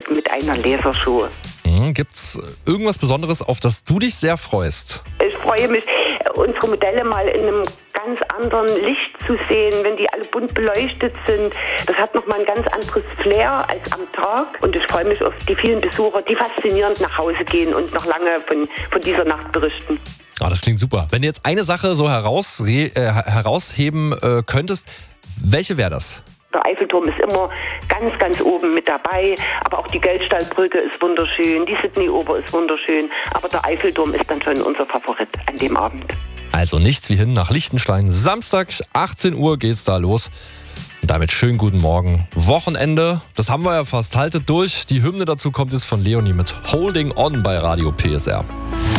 mit einer Lasershow. Gibt's irgendwas Besonderes, auf das du dich sehr freust? Ich freue mich, unsere Modelle mal in einem ganz anderen Licht zu sehen, wenn die alle bunt beleuchtet sind. Das hat nochmal ein ganz anderes Flair als am Tag. Und ich freue mich auf die vielen Besucher, die faszinierend nach Hause gehen und noch lange von dieser Nacht berichten. Das klingt super. Wenn du jetzt eine Sache so herausheben könntest, welche wäre das? Der Eiffelturm ist immer ganz, ganz oben mit dabei, aber auch die Geldstallbrücke ist wunderschön, die Sydney-Oper ist wunderschön, aber der Eiffelturm ist dann schon unser Favorit an dem Abend. Also nichts wie hin nach Liechtenstein. Samstag, 18 Uhr geht's da los. Und damit schönen guten Morgen. Wochenende, das haben wir ja fast. Haltet durch. Die Hymne dazu kommt jetzt von Leonie mit Holding On bei Radio PSR.